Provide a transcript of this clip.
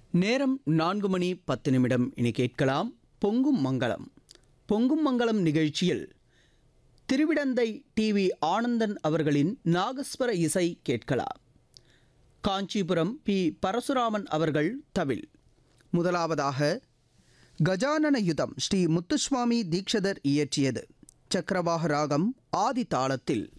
நேரம் 4:10 இனி கேட்கலாம் பொங்கும் மங்களம். பொங்கும் மங்களம் நிகழ்ச்சியில் திருவிடந்தை டிவி ஆனந்தன் அவர்களின் நாகஸ்வர இசை கேட்கலாம். காஞ்சிபுரம் பி பரசுராமன் அவர்கள் தவில். முதலாவதாக கஜானன யுதம் ஸ்ரீ முத்துசுவாமி தீக்ஷதர் இயற்றியது. சக்கரவாக ராகம் ஆதி தாளத்தில்.